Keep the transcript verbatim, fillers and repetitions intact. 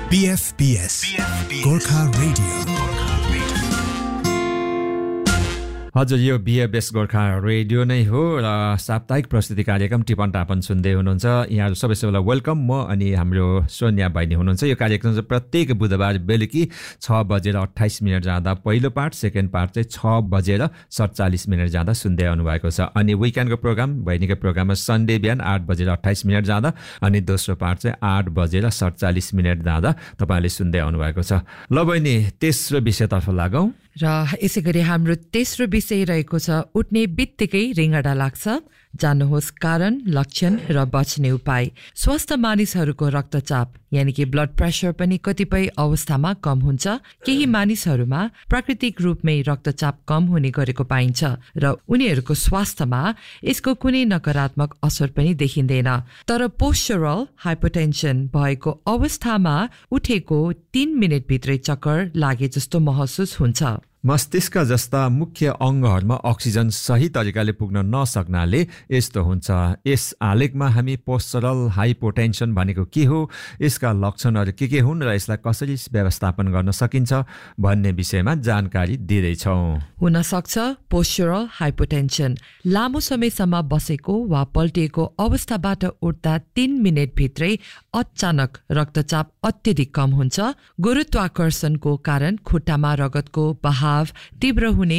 B F B S, Gorkha Radio. हजुर यो BFS Gorkha radio नै हो र साप्ताहिक प्रस्तुति कार्यक्रम टिपन टापन सुन्दै हुनुहुन्छ। यहाँहरू सबै सबैलाई वेलकम। म अनि हाम्रो सोनिया बहिनी हुनुहुन्छ। यो कार्यक्रम चाहिँ प्रत्येक बुधबार बेलुकी छ बजेर अट्ठाइस मिनट जाँदा पहिलो पार्ट, सेकेन्ड पार्ट चाहिँ छ बजेर सडचालिस मिनट जाँदा सुन्दै आउनुभएको छ। अनि विकेन्डको प्रोग्राम बहिनीको प्रोग्राममा सन्डे बिहान आठ बजेर अट्ठाइस मिनट जाँदा अनि दोस्रो पार्ट चाहिँ आठ बजेर सडचालिस मिनट जाँदा तपाईँले सुन्दै आउनुभएको छ। ल बहिनी, तेस्रो विषयतर्फ लागौँ र यसै गरी हाम्रो तेस्रो विषय रहेको छ उठ्ने बित्तिकै रिङ्गडा लाग्छ, जान्नुहोस् कारण, लक्षण र बच्ने उपाय। स्वस्थ मानिसहरूको रक्तचाप यानि कि ब्लड प्रेसर पनि कतिपय अवस्थामा कम हुन्छ। केही मानिसहरूमा प्राकृतिक रूपमै रक्तचाप कम हुने गरेको पाइन्छ र उनीहरूको स्वास्थ्यमा यसको कुनै नकारात्मक असर पनि देखिँदैन। तर पोस्चरल हाइपोटेन्सन भएको अवस्थामा उठेको तीन मिनटभित्रै चक्कर लागे जस्तो महसुस हुन्छ। मस्तिष्क जस्ता मुख्य अङ्गहरूमा अक्सिजन सही तरिकाले पुग्न नसक्नाले यस्तो हुन्छ। यस आलेखमा हामी पोस्चरल हाइपोटेन्सन भनेको के हो, यसका लक्षणहरू के के हुन् र यसलाई कसरी व्यवस्थापन गर्न सकिन्छ भन्ने विषयमा जानकारी दिँदैछौँ। हुन सक्छ पोस्चरल हाइपोटेन्सन लामो समयसम्म बसेको वा पल्टिएको अवस्थाबाट उठ्दा तीन मिनटभित्रै अचानक रक्तचाप अत्यधिक कम हुन्छ। गुरुत्वाकर्षणको कारण खुट्टामा रगतको बहाव तीव्र हुने